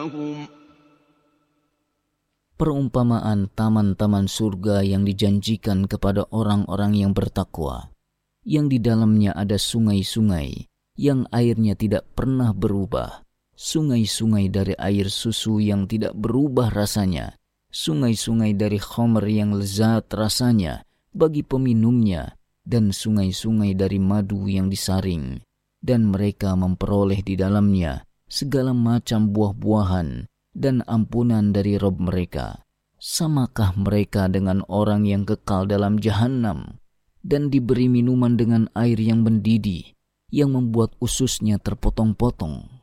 Perumpamaan taman-taman surga yang dijanjikan kepada orang-orang yang bertakwa, yang di dalamnya ada sungai-sungai yang airnya tidak pernah berubah, sungai-sungai dari air susu yang tidak berubah rasanya, sungai-sungai dari khamr yang lezat rasanya bagi peminumnya, dan sungai-sungai dari madu yang disaring, dan mereka memperoleh di dalamnya segala macam buah-buahan dan ampunan dari Rabb mereka. Samakah mereka dengan orang yang kekal dalam jahanam dan diberi minuman dengan air yang mendidih, yang membuat ususnya terpotong-potong?